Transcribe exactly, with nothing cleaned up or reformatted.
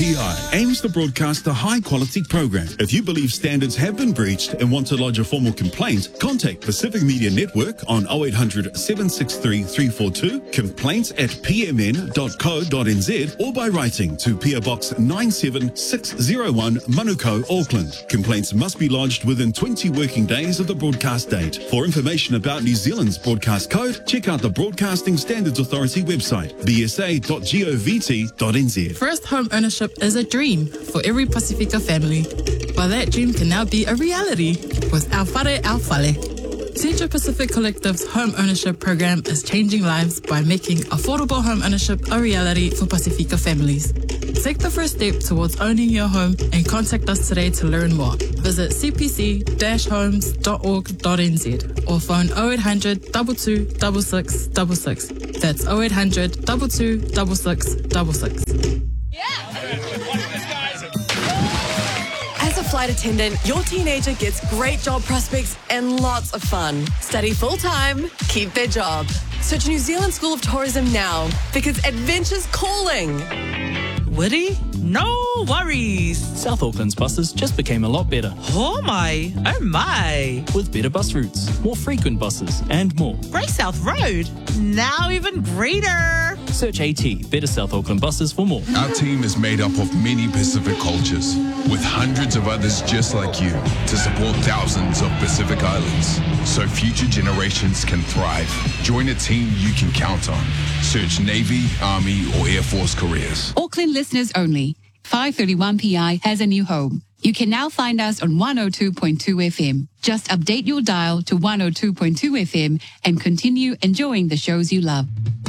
P I aims to broadcast a high-quality program. If you believe standards have been breached and want to lodge a formal complaint, contact Pacific Media Network on oh eight hundred, seven six three, three four two, complaints at p m n dot co dot n z, or by writing to P O Box nine seven six zero one, Manukau, Auckland. Complaints must be lodged within twenty working days of the broadcast date. For information about New Zealand's broadcast code, check out the Broadcasting Standards Authority website, b s a dot govt dot n z. First home ownership is a dream for every Pacifica family. Well, that dream can now be a reality with Au Whare Au Whale. Central Pacific Collective's home ownership program is changing lives by making affordable home ownership a reality for Pacifica families. Take the first step towards owning your home and contact us today to learn more. Visit c p c dash homes dot org dot n z or phone oh eight hundred, two two six six six six. That's oh eight hundred, two two six six six six. As a flight attendant, your teenager gets great job prospects and lots of fun. Study full-time, keep their job. Search New Zealand School of Tourism now because adventure's calling. Woody? No worries. South Auckland's buses just became a lot better. Oh my, oh my. With better bus routes, more frequent buses, and more. Grey South Road, now even greener. Search AT, Better South Auckland buses for more. Our team is made up of many Pacific cultures, with hundreds of others just like you, to support thousands of Pacific Islands, so future generations can thrive. Join a team you can count on. Search Navy, Army, or Air Force careers. Auckland listeners only. five thirty-one P I has a new home. You can now find us on one oh two point two F M. Just update your dial to one oh two point two F M and continue enjoying the shows you love.